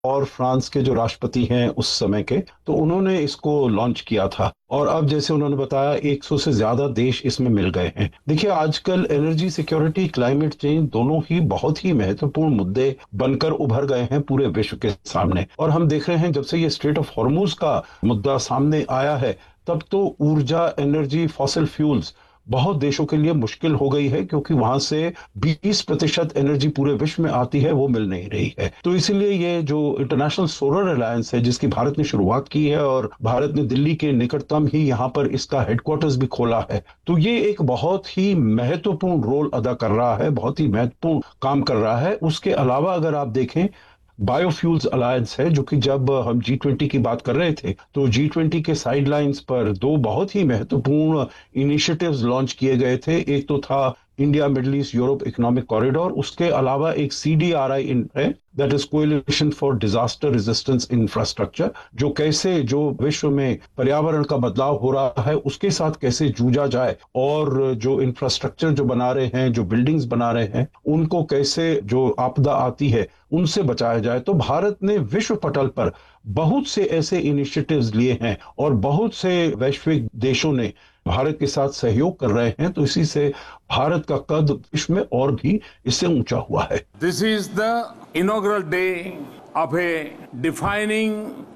और फ्रांस के जो राष्ट्रपति हैं उस समय के, तो उन्होंने इसको लॉन्च किया था। और अब जैसे उन्होंने बताया 100 से ज्यादा देश इसमें मिल गए हैं। देखिए, आजकल एनर्जी सिक्योरिटी, क्लाइमेट चेंज दोनों ही बहुत ही महत्वपूर्ण मुद्दे बनकर उभर गए हैं पूरे विश्व के सामने। और हम देख रहे हैं जब से ये स्ट्रेट ऑफ हॉर्मुज का मुद्दा सामने आया है, तब तो ऊर्जा, एनर्जी, फॉसिल फ्यूल्स बहुत देशों के लिए मुश्किल हो गई है, क्योंकि वहां से 20% एनर्जी पूरे विश्व में आती है, वो मिल नहीं रही है। तो इसीलिए ये जो इंटरनेशनल सोलर अलायंस है, जिसकी भारत ने शुरुआत की है और भारत ने दिल्ली के निकटतम ही यहाँ पर इसका हेडक्वार्टर्स भी खोला है, तो ये एक बहुत ही महत्वपूर्ण रोल अदा कर रहा है, बहुत ही महत्वपूर्ण काम कर रहा है। उसके अलावा अगर आप देखें, बायोफ्यूल्स अलायंस है, जो कि जब हम G20 की बात कर रहे थे, तो G20 के साइडलाइंस पर दो बहुत ही महत्वपूर्ण इनिशिएटिव्स लॉन्च किए गए थे। एक तो था India middle east Europe economic corridor, उसके अलावा एक CDRI है, that is coalition for disaster resistance infrastructure, जो कैसे जो विश्व में पर्यावरण का बदलाव हो रहा है उसके साथ कैसे जूझा जाए, और जो इंफ्रास्ट्रक्चर जो बना रहे हैं, जो बिल्डिंग्स बना रहे हैं, उनको कैसे जो आपदा आती है उनसे बचाया जाए। तो भारत ने विश्व पटल पर बहुत से ऐसे इनिशिएटिव्स लिए हैं और बहुत से वैश्विक देशों ने भारत के साथ सहयोग कर रहे हैं, तो इसी से भारत का कद विश्व में और भी इससे ऊंचा हुआ है। This is the inaugural day of a defining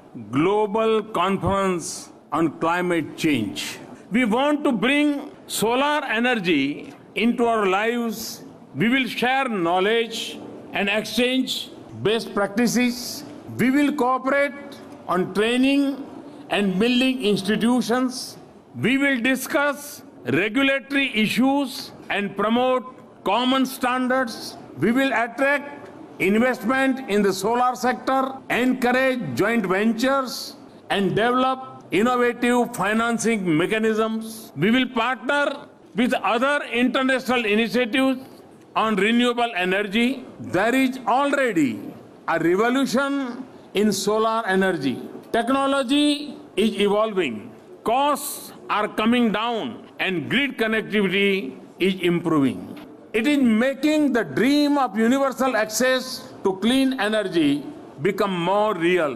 global conference on climate change. We want to bring solar energy into our lives. We will share knowledge and exchange best practices. We will cooperate on training and building institutions. We will discuss regulatory issues and promote common standards. We will attract investment in the solar sector, encourage joint ventures, and develop innovative financing mechanisms. We will partner with other international initiatives on renewable energy. There is already a revolution in solar energy. Technology is evolving. Costs are coming down and grid connectivity is improving. It is making the dream of universal access to clean energy become more real.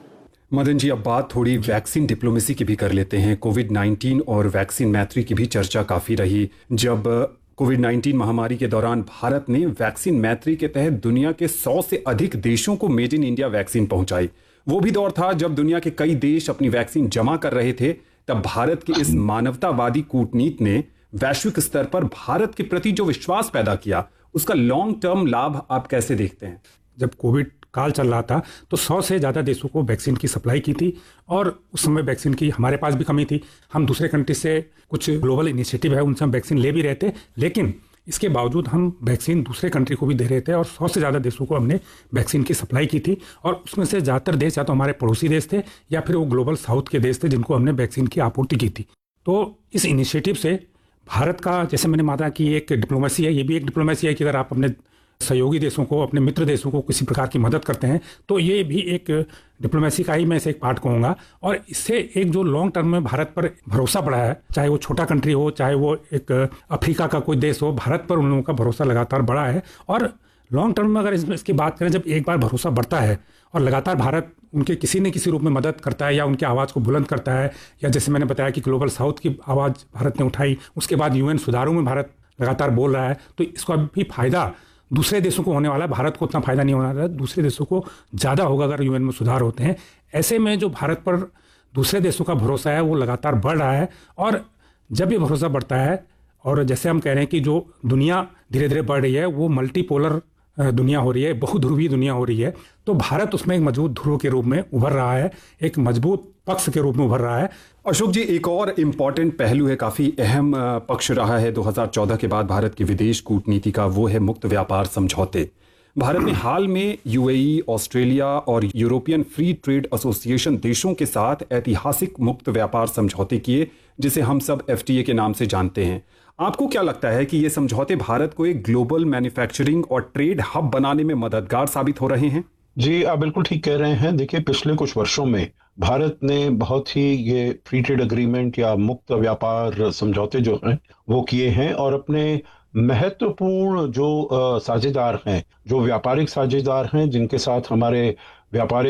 Madan ji, अब बात थोड़ी vaccine diplomacy की भी कर लेते हैं। कोविड-19 और vaccine मैत्री की भी चर्चा काफ़ी रही। जब कोविड-19 महामारी के दौरान भारत ने वैक्सीन मैत्री के तहत दुनिया के 100 से अधिक देशों को मेड इन इंडिया वैक्सीन पहुंचाई। वो भी दौर था जब दुनिया के कई देश अपनी वैक्सीन जमा कर रहे थे। तब भारत की इस मानवतावादी कूटनीति ने वैश्विक स्तर पर भारत के प्रति जो विश्वास पैदा किया, उसका लॉन्ग टर्म लाभ आप कैसे देखते हैं? जब कोविड काल चल रहा था तो 100 से ज़्यादा देशों को वैक्सीन की सप्लाई की थी, और उस समय वैक्सीन की हमारे पास भी कमी थी। हम दूसरे कंट्री से, कुछ ग्लोबल इनिशिएटिव है उनसे हम वैक्सीन ले भी रहे थे, लेकिन इसके बावजूद हम वैक्सीन दूसरे कंट्री को भी दे रहे थे, और 100 से ज़्यादा देशों को हमने वैक्सीन की सप्लाई की थी। और उसमें से ज़्यादातर देश या तो हमारे पड़ोसी देश थे या फिर वो ग्लोबल साउथ के देश थे जिनको हमने वैक्सीन की आपूर्ति की थी। तो इस इनिशिएटिव से भारत का, जैसे मैंने माना कि एक डिप्लोमेसी है, ये भी एक डिप्लोमेसी है कि अगर आप अपने सहयोगी देशों को, अपने मित्र देशों को किसी प्रकार की मदद करते हैं तो ये भी एक डिप्लोमेसी का ही मैं इसे एक पार्ट कहूँगा। और इससे एक जो लॉन्ग टर्म में भारत पर भरोसा बढ़ा है, चाहे वो छोटा कंट्री हो, चाहे वो एक अफ्रीका का कोई देश हो, भारत पर उन लोगों का भरोसा लगातार बढ़ा है। और लॉन्ग टर्म में अगर इसकी बात करें, जब एक बार भरोसा बढ़ता है और लगातार भारत उनके किसी न किसी रूप में मदद करता है या उनकी आवाज़ को बुलंद करता है, या जैसे मैंने बताया कि ग्लोबल साउथ की आवाज़ भारत ने उठाई, उसके बाद UN सुधारों में भारत लगातार बोल रहा है, तो इसका भी फायदा दूसरे देशों को होने वाला है। भारत को उतना फायदा नहीं होने वाला है, दूसरे देशों को ज़्यादा होगा अगर UN में सुधार होते हैं। ऐसे में जो भारत पर दूसरे देशों का भरोसा है वो लगातार बढ़ रहा है, और जब ये भरोसा बढ़ता है, और जैसे हम कह रहे हैं कि जो दुनिया धीरे धीरे बढ़ रही है वो मल्टीपोलर दुनिया हो रही है, बहुध्रुवीय दुनिया हो रही है, तो भारत उसमें एक मजबूत ध्रुव के रूप में उभर रहा है, एक मजबूत पक्ष के रूप में उभर रहा है। अशोक जी, एक और इम्पॉर्टेंट पहलू है, काफ़ी अहम पक्ष रहा है 2014 के बाद भारत की विदेश कूटनीति का, वो है मुक्त व्यापार समझौते। भारत ने हाल में UAE, ऑस्ट्रेलिया और यूरोपियन फ्री ट्रेड एसोसिएशन देशों के साथ ऐतिहासिक मुक्त व्यापार समझौते किए, जिसे हम सब FTA के नाम से जानते हैं। आपको क्या लगता है कि ये समझौते भारत को एक ग्लोबल मैन्युफैक्चरिंग और ट्रेड हब बनाने में मददगार साबित हो रहे हैं? जी, आप बिल्कुल ठीक कह रहे हैं। देखिए, पिछले कुछ वर्षों में भारत ने बहुत ही ये फ्री ट्रेड एग्रीमेंट या मुक्त व्यापार समझौते जो हैं वो किए हैं, और अपने महत्वपूर्ण जो साझेदार हैं, जो व्यापारिक साझेदार हैं, जिनके साथ हमारे व्यापारिक